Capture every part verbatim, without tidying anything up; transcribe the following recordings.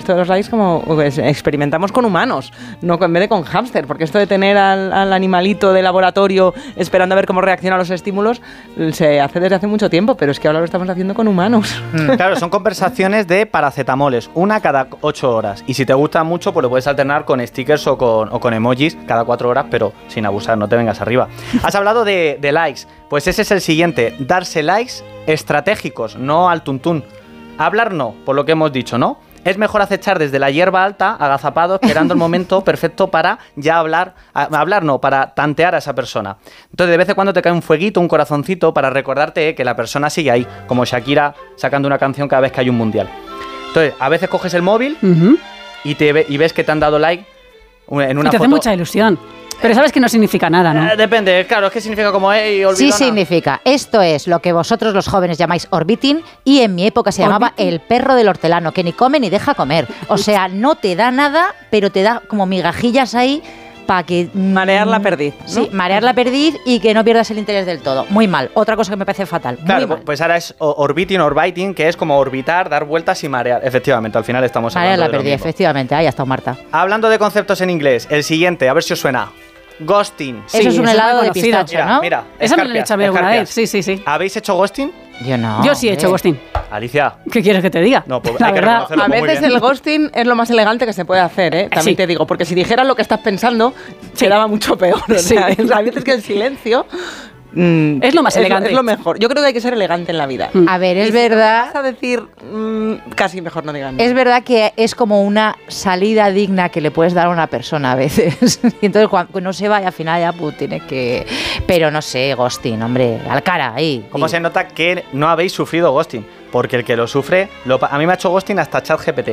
esto de los likes como pues, experimentamos con humanos, no en vez de con hámster, porque esto de tener al, al animalito de laboratorio esperando a ver cómo reacciona a los estímulos se hace desde hace mucho tiempo, pero es que ahora lo estamos haciendo con humanos. Mm, claro, son conversaciones de paracetamoles, una cada ocho horas. Y si te gusta mucho, pues lo puedes alternar con stickers o con, o con emojis cada cuatro horas, pero sin abusar, no te vengas arriba. Has hablado de, de likes, pues ese es el siguiente, darse likes estratégicos, no al tuntún. Hablar no, por lo que hemos dicho, ¿no? Es mejor acechar desde la hierba alta, agazapado, esperando el momento perfecto para ya hablar, a, hablar no, para tantear a esa persona. Entonces de vez en cuando te cae un fueguito, un corazoncito para recordarte que la persona sigue ahí, como Shakira sacando una canción cada vez que hay un mundial. Entonces a veces coges el móvil uh-huh. y, te, y ves que te han dado like en una y te foto. hace mucha ilusión. Pero sabes que no significa nada, ¿no? Eh, depende, claro, es que significa como hey, olvidona. Sí significa. Esto es lo que vosotros los jóvenes llamáis orbiting y en mi época se llamaba orbiting. El perro del hortelano, que ni come ni deja comer. O sea, no te da nada, pero te da como migajillas ahí para que... Marear la perdiz, ¿no? Sí, marear la perdiz y que no pierdas el interés del todo. Muy mal. Otra cosa que me parece fatal. Claro, muy mal. Pues ahora es orbiting, orbiting, que es como orbitar, dar vueltas y marear. Efectivamente, al final estamos marear hablando la de perdiz, efectivamente. Ahí ha estado Marta. Hablando de conceptos en inglés, el siguiente, a ver si os suena. Ghosting. Sí, eso es un eso helado es de pistacho, mira, ¿no? Mira, esa me lo he hecho a mí alguna vez. Sí, sí, sí. ¿Habéis hecho ghosting? Yo no. Yo sí he hecho eh. ghosting. Alicia. ¿Qué quieres que te diga? No, pues la hay que verdad. reconocerlo. A Muy veces bien. el ghosting es lo más elegante que se puede hacer, ¿eh? También Sí. te digo, porque si dijeras lo que estás pensando, Sí. quedaba mucho peor. O Sí. sea, a veces que el silencio... Mm, Es lo más elegante. Es lo mejor. Yo creo que hay que ser elegante en la vida. A ver, Y es si verdad... vas a decir, mm, casi mejor no digan nada. Es verdad que es como una salida digna que le puedes dar a una persona a veces. Y entonces cuando no se vaya, al final ya pues, tienes que... Pero no sé, ghosting, hombre, al cara, ahí. ¿Cómo sí. se nota que no habéis sufrido ghosting? Porque el que lo sufre, lo, a mí me ha hecho ghosting hasta ChatGPT.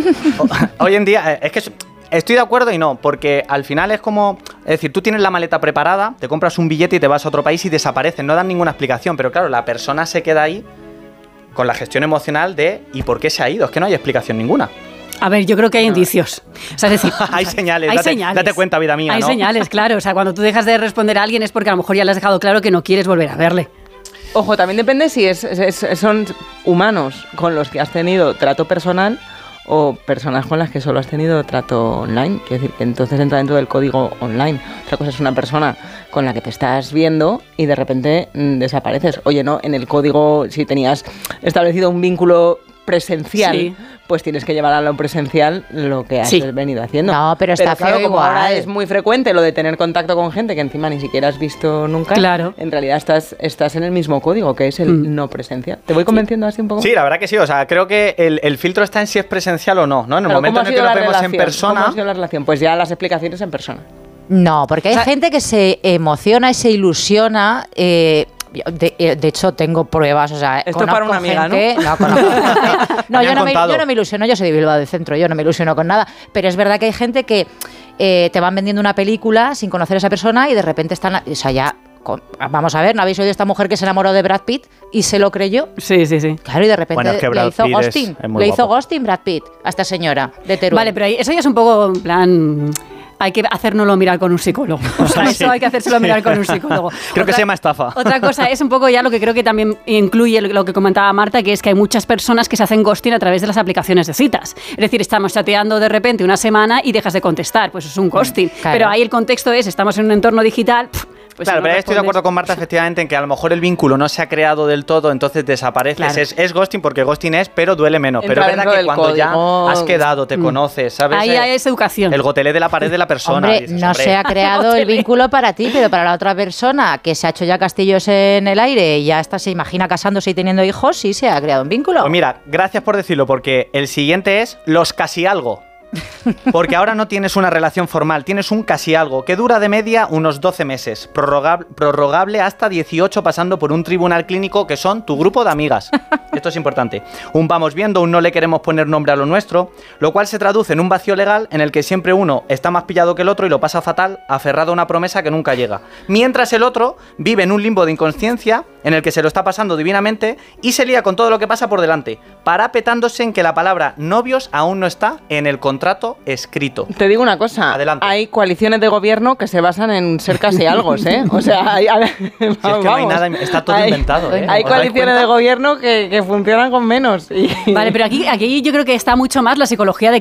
Hoy en día, es que... Estoy de acuerdo y no, porque al final es como... Es decir, tú tienes la maleta preparada, te compras un billete y te vas a otro país y desapareces, no dan ninguna explicación, pero claro, la persona se queda ahí con la gestión emocional de ¿y por qué se ha ido? Es que no hay explicación ninguna. A ver, yo creo que hay indicios. O sea, es decir, hay señales, hay date, señales. date cuenta, vida mía, Hay ¿no? señales, claro. O sea, cuando tú dejas de responder a alguien es porque a lo mejor ya le has dejado claro que no quieres volver a verle. Ojo, también depende si es, es- es- son humanos con los que has tenido trato personal o personas con las que solo has tenido trato online. Quiero decir que entonces entra dentro del código online. Otra cosa es una persona con la que te estás viendo y de repente mm, desapareces. Oye, no, en el código, si tenías establecido un vínculo presencial, Sí. pues tienes que llevar a lo presencial lo que has Sí. venido haciendo. No, pero está claro, feo como igual. ahora es muy frecuente lo de tener contacto con gente que encima ni siquiera has visto nunca. Claro. En realidad estás, estás en el mismo código, que es el Mm. no presencial. ¿Te voy convenciendo así un poco? Sí, la verdad que sí, o sea, creo que el, el filtro está en si es presencial o no, ¿no? En el Claro, momento ¿cómo en ha el que sido nos la vemos en relación? persona... ¿Cómo ha sido la relación? Pues ya las explicaciones en persona. No, porque hay O sea, gente que se emociona y se ilusiona. eh, yo, de, eh, de hecho, tengo pruebas. O sea, Esto es conozco para una amiga, gente- ¿no? No, conozco gente- no, Me yo, han no me, contado. yo no me ilusiono. Yo soy de Bilbao del Centro. Yo no me ilusiono con nada. Pero es verdad que hay gente que eh, te van vendiendo una película sin conocer a esa persona y de repente están. O sea, ya. con- vamos a ver, ¿no habéis oído esta mujer que se enamoró de Brad Pitt y se lo creyó? Sí, sí, sí. Claro, y de repente Bueno, es que Brad le hizo Pitt es- ghosting. es muy le hizo guapo. ghosting Brad Pitt a esta señora de Teruel. Vale, pero ahí, eso ya es un poco en plan... Hay que hacérnoslo mirar con un psicólogo. O sea, Sí. eso hay que hacérselo mirar con un psicólogo. Creo que Otra- se llama estafa. Otra cosa es un poco ya lo que creo que también incluye lo que comentaba Marta, que es que hay muchas personas que se hacen ghosting a través de las aplicaciones de citas. Es decir, estamos chateando de repente una semana y dejas de contestar. Pues es un ghosting. Claro. Pero ahí el contexto es, estamos en un entorno digital... pff, pues claro, si no pero estoy de respondes- acuerdo con Marta efectivamente en que a lo mejor el vínculo no se ha creado del todo, entonces desapareces. Claro. Es, es ghosting porque ghosting es, pero duele menos. Entra pero es verdad dentro que del cuando código. ya has quedado, te conoces, ¿sabes? Ahí Eh, hay esa educación. El gotelé de la pared de la persona. Hombre, dices, no hombre, se ha creado el vínculo para ti, pero para la otra persona que se ha hecho ya castillos en el aire y ya está, se imagina casándose y teniendo hijos, sí se ha creado un vínculo. Pues mira, gracias por decirlo, porque el siguiente es los casi algo. Porque ahora no tienes una relación formal, tienes un casi algo que dura de media unos doce meses, prorrogable, prorrogable hasta dieciocho pasando por un tribunal clínico que son tu grupo de amigas. Esto es importante. Un vamos viendo, un no le queremos poner nombre a lo nuestro, lo cual se traduce en un vacío legal en el que siempre uno está más pillado que el otro y lo pasa fatal, aferrado a una promesa que nunca llega. Mientras el otro vive en un limbo de inconsciencia en el que se lo está pasando divinamente y se lía con todo lo que pasa por delante, parapetándose en que la palabra novios aún no está en el contrato escrito. Te digo una cosa, Adelante. hay coaliciones de gobierno que se basan en ser casi algo, ¿eh? O sea, hay, hay- Si es que no hay nada, está todo hay- inventado, ¿eh? Hay ¿Os dais coaliciones cuenta? de gobierno que, que funcionan con menos. y- Vale, pero aquí, aquí yo creo que está mucho más la psicología de